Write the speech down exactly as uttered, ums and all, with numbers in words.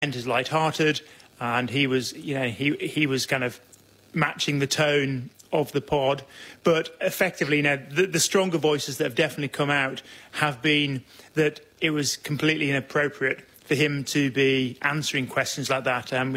and is light-hearted, and he was, you know, he he was kind of matching the tone of the pod. But effectively, you know, the, the stronger voices that have definitely come out have been that it was completely inappropriate for him to be answering questions like that. Um,